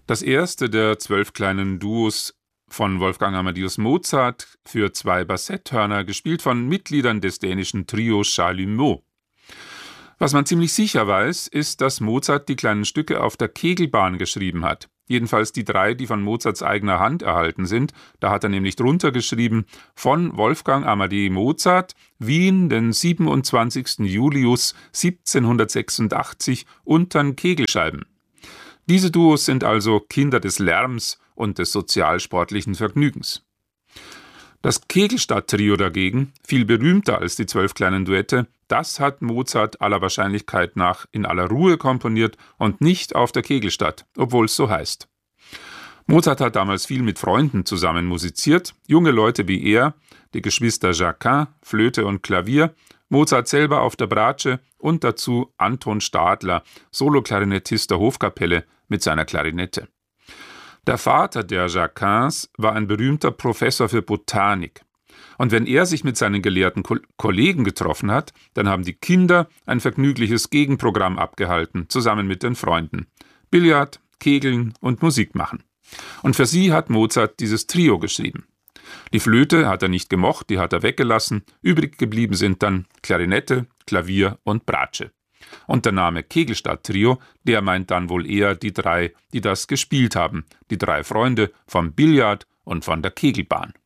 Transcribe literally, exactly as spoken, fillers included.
Das erste der zwölf kleinen Duos von Wolfgang Amadeus Mozart für zwei Bassetthörner, gespielt von Mitgliedern des dänischen Trios Chalumeau. Was man ziemlich sicher weiß, ist, dass Mozart die kleinen Stücke auf der Kegelbahn geschrieben hat. Jedenfalls die drei, die von Mozarts eigener Hand erhalten sind. Da hat er nämlich drunter geschrieben: von Wolfgang Amadeus Mozart, Wien, den siebenundzwanzigsten Julius siebzehnhundertsechsundachtzig, untern Kegelscheiben. Diese Duos sind also Kinder des Lärms und des sozialsportlichen Vergnügens. Das Kegelstadt-Trio dagegen, viel berühmter als die zwölf kleinen Duette, das hat Mozart aller Wahrscheinlichkeit nach in aller Ruhe komponiert und nicht auf der Kegelstadt, obwohl es so heißt. Mozart hat damals viel mit Freunden zusammen musiziert, junge Leute wie er, die Geschwister Jacquin, Flöte und Klavier, Mozart selber auf der Bratsche und dazu Anton Stadler, Soloklarinettist der Hofkapelle mit seiner Klarinette. Der Vater der Jacquins war ein berühmter Professor für Botanik. Und wenn er sich mit seinen gelehrten Ko- Kollegen getroffen hat, dann haben die Kinder ein vergnügliches Gegenprogramm abgehalten, zusammen mit den Freunden. Billard, Kegeln und Musik machen. Und für sie hat Mozart dieses Trio geschrieben. Die Flöte hat er nicht gemocht, die hat er weggelassen. Übrig geblieben sind dann Klarinette, Klavier und Bratsche. Und der Name Kegelstadt-Trio, der meint dann wohl eher die drei, die das gespielt haben. Die drei Freunde vom Billard und von der Kegelbahn.